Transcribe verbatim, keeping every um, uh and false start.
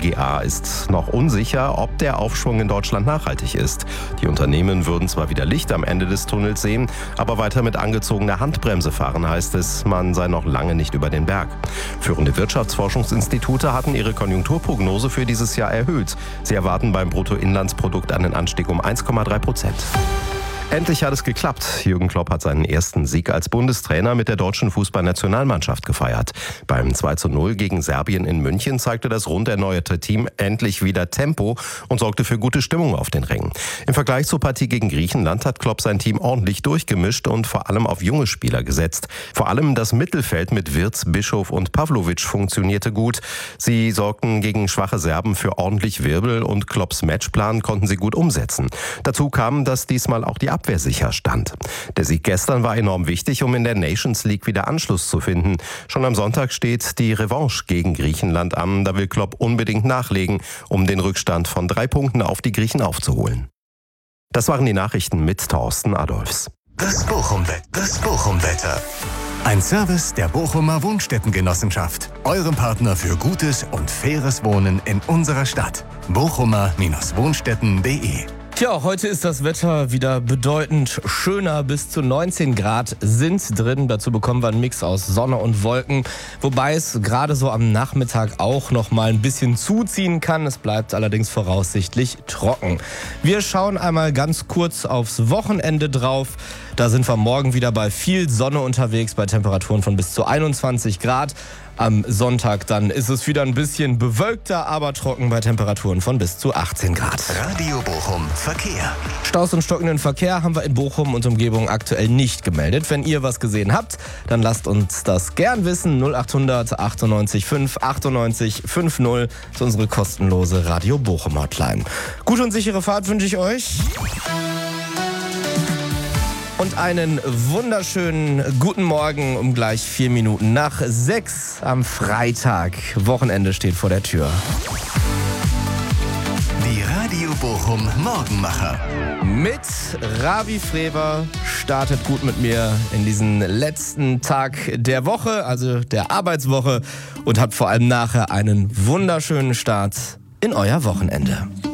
G A ist noch unsicher, ob der Aufschwung in Deutschland nachhaltig ist. Die Unternehmen würden zwar wieder Licht am Ende des Tunnels sehen, aber weiter mit angezogener Handbremse fahren, heißt es, man sei noch lange nicht über den Berg. Führende Wirtschaftsforschungsinstitute hatten ihre Konjunkturprognose für dieses Jahr erhöht. Sie erwarten beim Bruttoinlandsprodukt einen Anstieg um eins Komma drei Prozent. Endlich hat es geklappt. Jürgen Klopp hat seinen ersten Sieg als Bundestrainer mit der deutschen Fußballnationalmannschaft gefeiert. Beim zwei zu null gegen Serbien in München zeigte das rund erneuerte Team endlich wieder Tempo und sorgte für gute Stimmung auf den Rängen. Im Vergleich zur Partie gegen Griechenland hat Klopp sein Team ordentlich durchgemischt und vor allem auf junge Spieler gesetzt. Vor allem das Mittelfeld mit Wirtz, Bischof und Pavlovic funktionierte gut. Sie sorgten gegen schwache Serben für ordentlich Wirbel und Klopps Matchplan konnten sie gut umsetzen. Dazu kam, dass diesmal auch die Abwehr sicher stand. Der Sieg gestern war enorm wichtig, um in der Nations League wieder Anschluss zu finden. Schon am Sonntag steht die Revanche gegen Griechenland an. Da will Klopp unbedingt nachlegen, um den Rückstand von drei Punkten auf die Griechen aufzuholen. Das waren die Nachrichten mit Thorsten Adolfs. Das Bochum-Wetter. Das Bochum-Wetter. Ein Service der Bochumer Wohnstättengenossenschaft. Eurem Partner für gutes und faires Wohnen in unserer Stadt. bochumer Wohnstätten punkt de. Tja, heute ist das Wetter wieder bedeutend schöner. Bis zu neunzehn Grad sind drin. Dazu bekommen wir einen Mix aus Sonne und Wolken. Wobei es gerade so am Nachmittag auch noch mal ein bisschen zuziehen kann. Es bleibt allerdings voraussichtlich trocken. Wir schauen einmal ganz kurz aufs Wochenende drauf. Da sind wir morgen wieder bei viel Sonne unterwegs, bei Temperaturen von bis zu einundzwanzig Grad. Am Sonntag dann ist es wieder ein bisschen bewölkter, aber trocken bei Temperaturen von bis zu achtzehn Grad. Radio Bochum Verkehr. Staus und stockenden Verkehr haben wir in Bochum und Umgebung aktuell nicht gemeldet. Wenn ihr was gesehen habt, dann lasst uns das gern wissen. null achthundert achtundneunzig fünf achtundneunzig fünfzig ist unsere kostenlose Radio Bochum Hotline. Gute und sichere Fahrt wünsche ich euch. Und einen wunderschönen guten Morgen um gleich vier Minuten nach sechs am Freitag. Wochenende steht vor der Tür. Die Radio Bochum Morgenmacher. Mit Ravi Frewer startet gut mit mir in diesen letzten Tag der Woche, also der Arbeitswoche, und habt vor allem nachher einen wunderschönen Start in euer Wochenende.